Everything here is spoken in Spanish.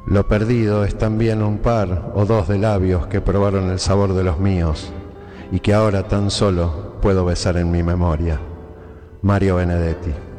Lo perdido es también un par o dos de labios que probaron el sabor de los míos y que ahora tan solo puedo besar en mi memoria. Mario Benedetti.